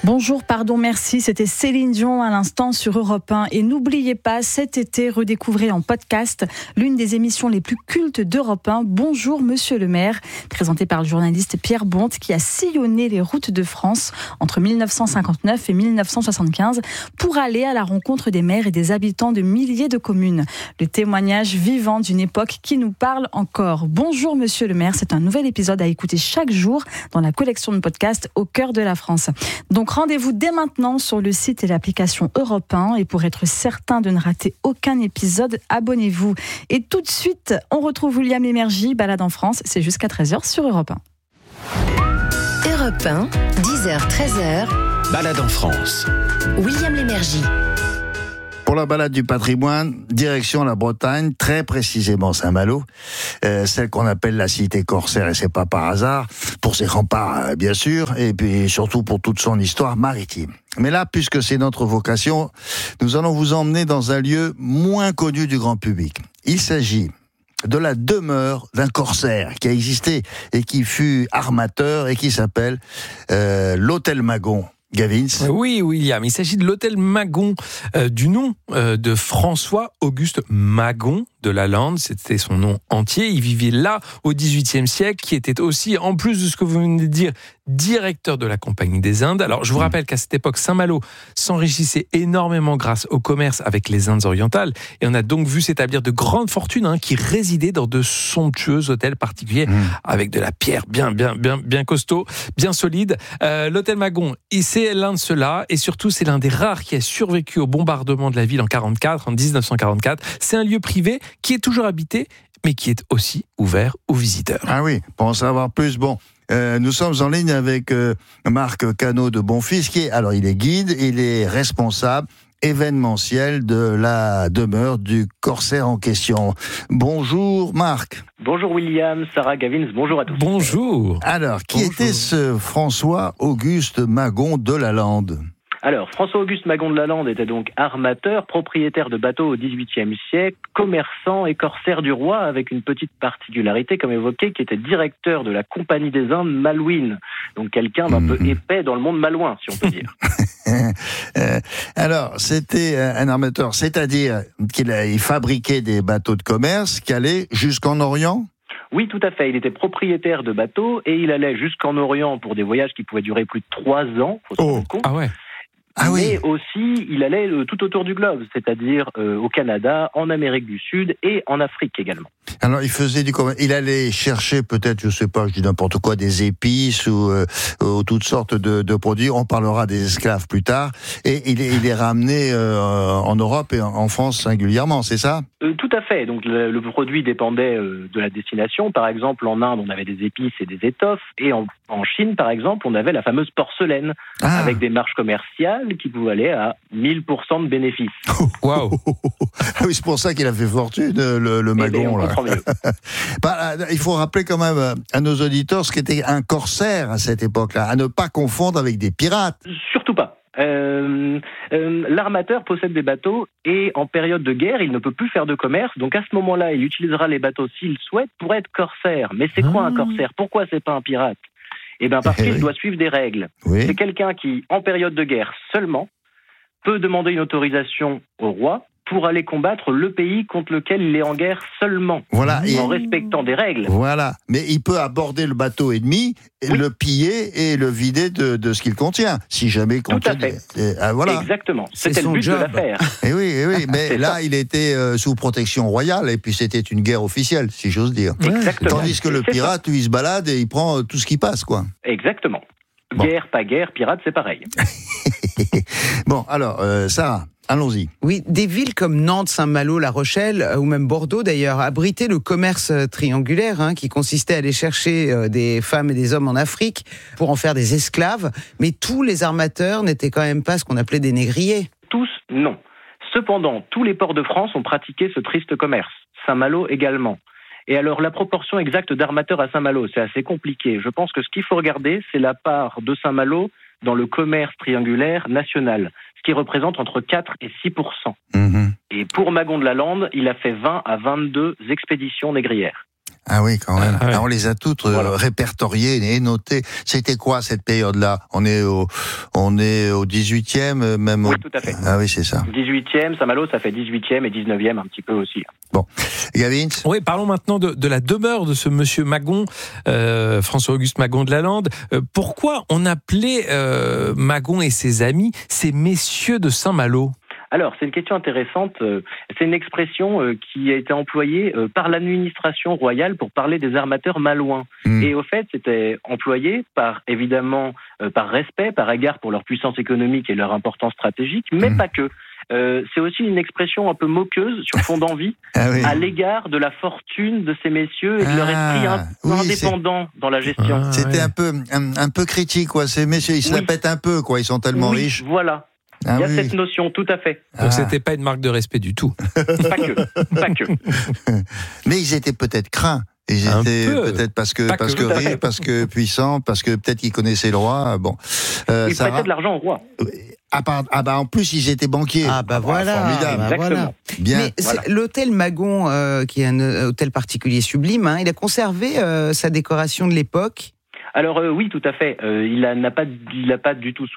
Bonjour, pardon, merci. C'était Céline Dion à l'instant sur Europe 1. Et n'oubliez pas, cet été, redécouvrez en podcast l'une des émissions les plus cultes d'Europe 1, Bonjour Monsieur le maire, présentée par le journaliste Pierre Bonte, qui a sillonné les routes de France entre 1959 et 1975 pour aller à la rencontre des maires et des habitants de milliers de communes. Le témoignage vivant d'une époque qui nous parle encore. Bonjour Monsieur le maire, c'est un nouvel épisode à écouter chaque jour dans la collection de podcasts Au cœur de la France. Donc rendez-vous dès maintenant sur le site et l'application Europe 1 et pour être certain de ne rater aucun épisode, abonnez-vous. Et tout de suite, on retrouve William Lémergie, Balade en France, c'est jusqu'à 13h sur Europe 1. Europe 1, 10h-13h. Balade en France. William Lémergie. Pour la balade du patrimoine, direction la Bretagne, très précisément Saint-Malo, celle qu'on appelle la cité corsaire, et c'est pas par hasard, pour ses remparts bien sûr, et puis surtout pour toute son histoire maritime. Mais là, puisque c'est notre vocation, nous allons vous emmener dans un lieu moins connu du grand public. Il s'agit de la demeure d'un corsaire qui a existé et qui fut armateur et qui s'appelle l'Hôtel Magon. Gavins. Oui, William, il s'agit de l'hôtel Magon, du nom de François-Auguste Magon de la Lande, c'était son nom entier. Il vivait là au XVIIIe siècle, qui était aussi, en plus de ce que vous venez de dire, directeur de la Compagnie des Indes. Alors, je vous rappelle qu'à cette époque, Saint-Malo s'enrichissait énormément grâce au commerce avec les Indes orientales, et on a donc vu s'établir de grandes fortunes qui résidaient dans de somptueux hôtels particuliers, avec de la pierre bien costaud, bien solide. L'hôtel Magon, c'est l'un de ceux-là, et surtout, c'est l'un des rares qui a survécu au bombardement de la ville en 1944. C'est un lieu privé qui est toujours habité, mais qui est aussi ouvert aux visiteurs. Ah oui, pour en savoir plus, nous sommes en ligne avec Marc Cano de Bonfils, il est guide, il est responsable événementiel de la demeure du corsaire en question. Bonjour Marc. Bonjour William, Sarah, Gavins, bonjour à tous. Bonjour. Alors, qui était ce François-Auguste Magon de la Lande ? Alors, François-Auguste Magon de la Lande était donc armateur, propriétaire de bateaux au XVIIIe siècle, commerçant et corsaire du roi, avec une petite particularité, comme évoqué, qui était directeur de la Compagnie des Indes malouine. Donc quelqu'un d'un peu épais dans le monde malouin, si on peut dire. Alors, c'était un armateur, c'est-à-dire qu'il fabriquait des bateaux de commerce qui allaient jusqu'en Orient ? Oui, tout à fait. Il était propriétaire de bateaux et il allait jusqu'en Orient pour des voyages qui pouvaient durer plus de 3 ans, faut se rendre compte. Ah ouais. Ah oui. Mais aussi, il allait tout autour du globe, c'est-à-dire au Canada, en Amérique du Sud et en Afrique également. Alors, il faisait du commerce. Il allait chercher peut-être, je sais pas, je dis n'importe quoi, des épices ou toutes sortes de produits. On parlera des esclaves plus tard. Et il les ramenait en Europe et en France singulièrement, c'est ça ? Tout à fait. Donc le produit dépendait de la destination. Par exemple, en Inde, on avait des épices et des étoffes. Et en Chine, par exemple, on avait la fameuse porcelaine avec des marges commerciales qui pouvaient aller à 1000% de bénéfices. Waouh. Ah oui, c'est pour ça qu'il a fait fortune, le Magon. Là. Il faut rappeler quand même à nos auditeurs ce qu'était un corsaire à cette époque-là, à ne pas confondre avec des pirates. Surtout pas. L'armateur possède des bateaux et en période de guerre, il ne peut plus faire de commerce. Donc à ce moment-là, il utilisera les bateaux s'il souhaite pour être corsaire. Mais c'est quoi un corsaire ? Pourquoi c'est pas un pirate ? Eh bien parce qu'il doit suivre des règles. Oui. C'est quelqu'un qui, en période de guerre seulement, peut demander une autorisation au roi pour aller combattre le pays contre lequel il est en guerre seulement, en respectant des règles. Voilà, mais il peut aborder le bateau ennemi, le piller et le vider de ce qu'il contient, si jamais il contient. Tout à fait. Voilà. Exactement, c'était le but de l'affaire. Et oui, mais là, il était sous protection royale, et puis c'était une guerre officielle, si j'ose dire. Exactement. Tandis que le pirate, lui, il se balade et il prend tout ce qui passe, quoi. Exactement. Bon. Guerre, pas guerre, pirate, c'est pareil. Bon, alors, Sarah, allons-y. Oui, des villes comme Nantes, Saint-Malo, La Rochelle, ou même Bordeaux d'ailleurs, abritaient le commerce triangulaire, qui consistait à aller chercher des femmes et des hommes en Afrique pour en faire des esclaves. Mais tous les armateurs n'étaient quand même pas ce qu'on appelait des négriers. Tous, non. Cependant, tous les ports de France ont pratiqué ce triste commerce. Saint-Malo également. Et alors, la proportion exacte d'armateurs à Saint-Malo, c'est assez compliqué. Je pense que ce qu'il faut regarder, c'est la part de Saint-Malo dans le commerce triangulaire national, ce qui représente entre 4 et 6%. Et pour Magon de la Lande, il a fait 20 à 22 expéditions négrières. Ah oui, quand même. ouais. Ah, on les a toutes répertoriées et notées. C'était quoi cette période-là ? On est au 18e, même Oui, tout à fait. Ah oui, c'est ça. 18e, Saint-Malo, ça fait 18e et 19e un petit peu aussi. Gavin ? Oui, parlons maintenant de la demeure de ce monsieur Magon, François-Auguste Magon de Lalande. Pourquoi on appelait Magon et ses amis ces messieurs de Saint-Malo ? Alors, c'est une question intéressante. C'est une expression qui a été employée par l'administration royale pour parler des armateurs malouins. Et au fait, c'était employé évidemment, par respect, par égard pour leur puissance économique et leur importance stratégique, mais pas que. C'est aussi une expression un peu moqueuse, sur fond d'envie, à l'égard de la fortune de ces messieurs et de leur esprit indépendant dans la gestion. C'était un peu critique, quoi. Ces messieurs, ils se la pètent un peu, quoi. Ils sont tellement riches. Voilà. Il y a cette notion, tout à fait. Donc c'était pas une marque de respect du tout. Pas que. Mais ils étaient peut-être craints. Ils étaient peut-être parce que riches, parce que puissants, parce que peut-être qu'ils connaissaient le roi. Bon. Ils prêtaient de l'argent au roi. En plus ils étaient banquiers. Voilà. Formidable. Exactement. Bien. Mais l'hôtel Magon, qui est un hôtel particulier sublime, il a conservé sa décoration de l'époque. Alors oui, tout à fait. Il n'a pas du tout